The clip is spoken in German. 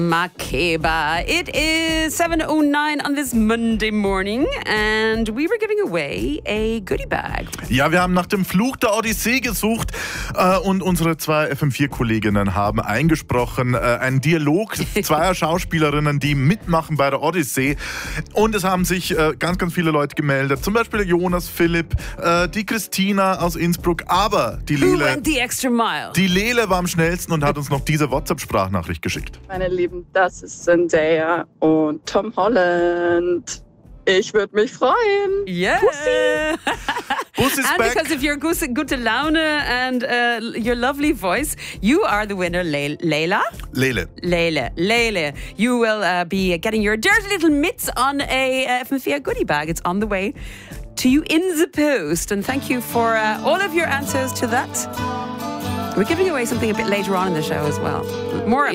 Makeba. It is 7:09 on this Monday morning and we were giving away a goodie bag. Ja, wir haben nach dem Fluch der Odyssee gesucht und unsere zwei FM4-Kolleginnen haben eingesprochen, einen Dialog zweier Schauspielerinnen, die mitmachen bei der Odyssee. Und es haben sich ganz, ganz viele Leute gemeldet, zum Beispiel Jonas, Philipp, die Christina aus Innsbruck, aber die Who Lele, went the extra mile? die Lele war am schnellsten und hat uns noch diese WhatsApp-Sprachnachricht geschickt. Meine Lieben, das ist Zendaya und Tom Holland. Ich würde mich freuen. Yeah. Pussy is And back. because of your gute Laune and your lovely voice, you are the winner, Leila. Lele. You will be getting your dirty little mitts on a FM4 goodie bag. It's on the way to you in the post. And thank you for all of your answers to that. We're giving away something a bit later on in the show as well. More